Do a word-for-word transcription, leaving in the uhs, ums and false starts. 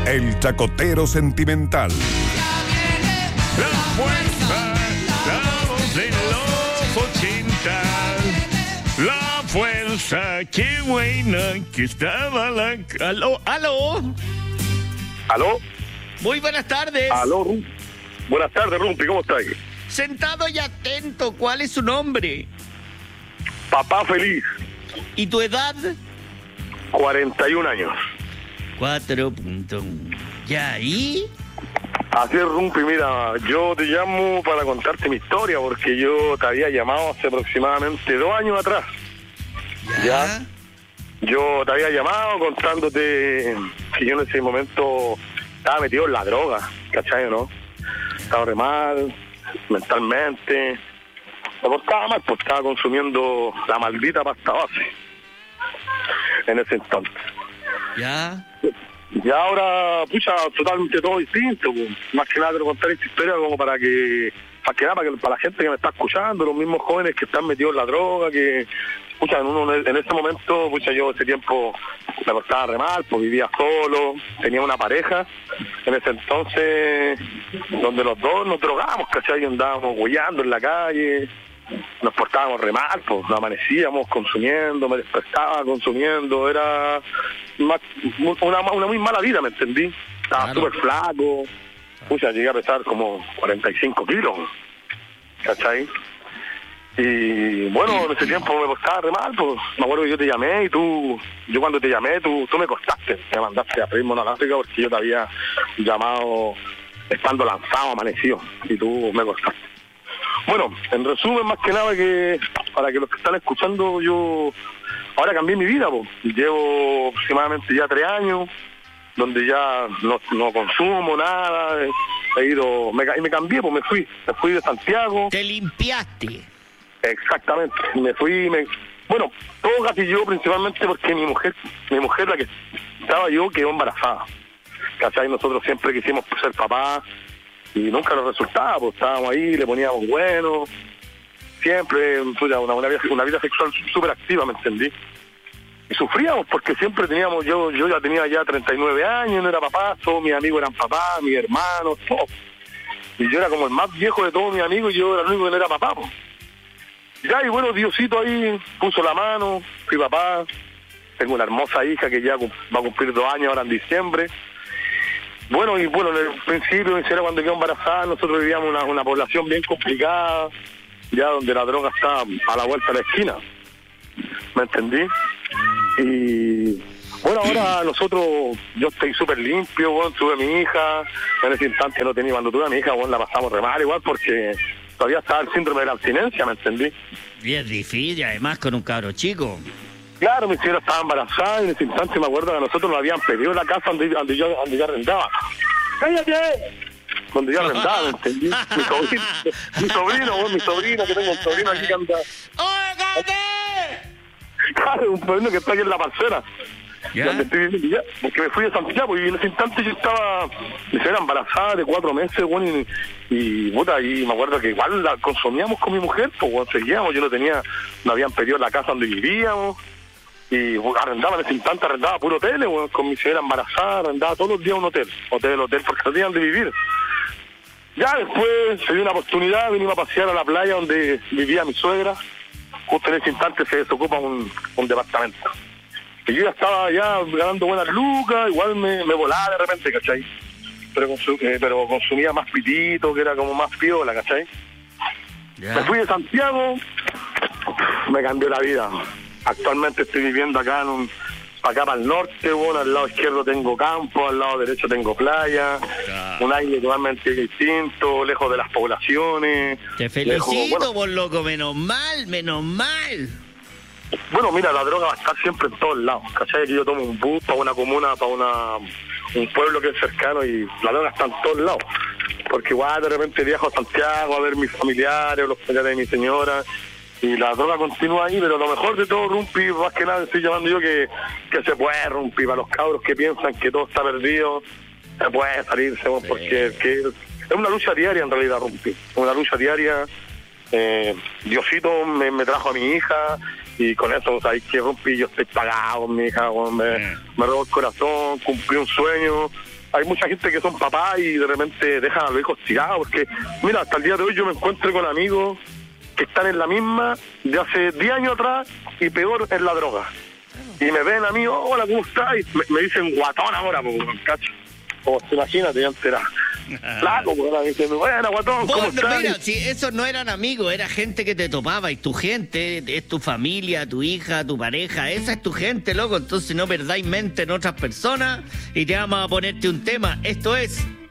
El Chacotero Sentimental. La fuerza, la voz de los ochenta. La fuerza, qué buena que estaba la... Aló, aló. ¿Aló? Muy buenas tardes. ¿Aló, Rum? Buenas tardes, Rumpi, ¿cómo estás? Sentado y atento, ¿cuál es su nombre? Papá feliz, ¿Y tu edad? cuarenta y un años. cuatro punto uno. ¿Ya ahí? Así es, Rumpi, mira, yo te llamo para contarte mi historia, porque yo te había llamado hace aproximadamente dos años atrás. ¿Ya? Yo te había llamado contándote que yo en ese momento estaba metido en la droga, ¿cachai o no? Estaba re mal, mentalmente. Me portaba mal, pues estaba consumiendo la maldita pasta base en ese entonces. ¿Ya? Y ahora, pucha, totalmente todo distinto, pues. Más que nada quiero contar esta historia como para que, más que nada para, que, para la gente que me está escuchando, los mismos jóvenes que están metidos en la droga, que, pucha, en, uno, en ese momento, pucha, yo ese tiempo me portaba re mal, pues vivía solo, tenía una pareja, en ese entonces, donde los dos nos drogábamos, ¿cachai? Y andábamos huellando en la calle, nos portábamos re mal, pues nos amanecíamos consumiendo, me despertaba consumiendo, era más, una, una muy mala vida, ¿me entendí? Estaba Claro. súper flaco, pucha, llegué a pesar como cuarenta y cinco kilos, ¿cachai? Y bueno, en ese tiempo me portaba re mal, pues me acuerdo que yo te llamé y tú, yo cuando te llamé, tú, tú me costaste, me mandaste a pedir monogástrica porque yo te había llamado estando lanzado, amanecido, y tú me costaste. Bueno, en resumen, más que nada, que para que los que están escuchando, yo ahora cambié mi vida, pues. Llevo aproximadamente ya tres años, donde ya no, no consumo nada, he, he ido, me, me cambié, pues me fui, me fui de Santiago. Te limpiaste. Exactamente, me fui, me, bueno, todo casi yo principalmente porque mi mujer, mi mujer la que estaba yo quedó embarazada, ¿cachai? Nosotros siempre quisimos ser papás y nunca nos resultaba, pues estábamos ahí, le poníamos bueno, siempre, una, una, vida, una vida sexual súper activa, ¿me entendí? Y sufríamos porque siempre teníamos, yo yo ya tenía ya treinta y nueve años, no era papá, todos mis amigos eran papás, mis hermanos, todos. Y yo era como el más viejo de todos mis amigos y yo era el único que no era papá, pues. Ya, y bueno, Diosito ahí puso la mano, fui papá, tengo una hermosa hija que ya va a cumplir dos años ahora en diciembre. Bueno, y bueno, en el principio, era cuando quedó embarazada, nosotros vivíamos una, una población bien complicada, ya donde la droga está a la vuelta de la esquina, ¿me entendí? Y bueno, ahora nosotros, yo estoy súper limpio, bueno, tuve a mi hija, en ese instante no tenía, cuando tuve a mi hija, bueno, la pasamos re mal igual porque todavía estaba el síndrome de la abstinencia, ¿me entendí? Bien difícil, además con un cabro chico. Claro, mi señora estaba embarazada y en ese instante me acuerdo que a nosotros nos habían pedido la casa donde, donde, yo, donde yo arrendaba. ¡Cállate! Donde yo arrendaba, ¿me entendí? Mi sobrino, mi sobrino, bueno, mi sobrino, que tengo un sobrino aquí que anda... ¡Óigate! Claro, un sobrino que está aquí en la parcela. ¿Ya? Donde estoy viviendo ya, porque me fui de Santiago y en ese instante yo estaba, mi señora embarazada de cuatro meses, bueno, y, y puta, y me acuerdo que igual la consumíamos con mi mujer, pues cuando seguíamos, yo no tenía, nos habían pedido la casa donde vivíamos, y bueno, arrendaba en ese instante, arrendaba puro hotel, bueno, con mi señora embarazada, arrendaba todos los días un hotel, hotel, hotel, porque no tenían de vivir. Ya después se dio una oportunidad, vinimos a pasear a la playa donde vivía mi suegra, justo en ese instante se desocupa un, un departamento. Y yo ya estaba ya ganando buenas lucas, igual me, me volaba de repente, ¿cachai? Pero, consum, eh, pero consumía más pitito, que era como más piola, ¿cachai? ¿Ya? Me fui de Santiago, me cambió la vida. Actualmente estoy viviendo acá en un, acá para el norte, bueno, al lado izquierdo tengo campo, al lado derecho tengo playa, Ya. un aire totalmente distinto, lejos de las poblaciones. Te felicito, lejos, bueno, vos loco, menos mal, menos mal. Bueno, mira, la droga va a estar siempre en todos lados, ¿cachai? Que yo tomo un bus para una comuna, para una un pueblo que es cercano y la droga está en todos lados. Porque igual de repente viajo a Santiago a ver mis familiares, los familiares de mi señora, y la droga continúa ahí, pero lo mejor de todo, Rumpi, más que nada estoy llamando yo que, que se puede, Rumpi, para los cabros que piensan que todo está perdido, se puede salirse, bueno, Sí. porque que es una lucha diaria en realidad, Rumpi, una lucha diaria. Eh, Diosito me, me trajo a mi hija y con eso, o sea, que Rumpi, yo estoy pagado con mi hija, bueno, me, Mm. me robó el corazón, cumplí un sueño hay mucha gente que son papás y de repente dejan a los hijos tirados, porque, mira, hasta el día de hoy yo me encuentro con amigos que están en la misma de hace diez años atrás y peor en la droga. Y me ven a mí, oh, hola, ¿cómo estás? Y me, me dicen guatón ahora, pues, cacho. Como, imagínate, ya entera. Flaco, pues, ahora me dicen, bueno, guatón, ¿cómo Vos, estás? mira, si esos no eran amigos, era gente que te topaba, y tu gente, es tu familia, tu hija, tu pareja, esa es tu gente, loco. Entonces no perdáis mente en otras personas y te vamos a ponerte un tema. Esto es